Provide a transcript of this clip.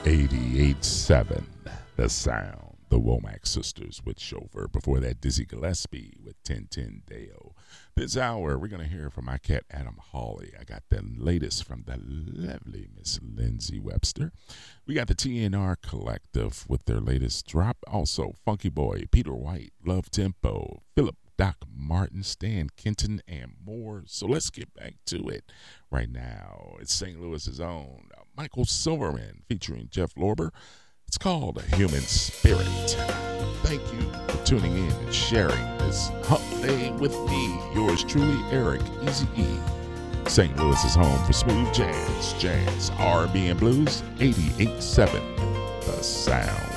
88.7 The Sound. The Womack Sisters with Chauffeur. Before that, Dizzy Gillespie with 1010 Deo. This hour, we're going to hear from my cat, Adam Hawley. I got the latest from the lovely Miss Lindsay Webster. We got the TNR Collective with their latest drop. Also, Funky Boy, Peter White, Love Tempo, Philip Doc Martin, Stan Kenton, and more. So let's get back to it right now. It's St. Louis's own Michael Silverman featuring Jeff Lorber. It's called A Human Spirit. Thank you for tuning in and sharing this hump day with me. Yours truly, Eric Easy-E. St. Louis is home for smooth jazz, R&B, and blues. 88.7 The Sound.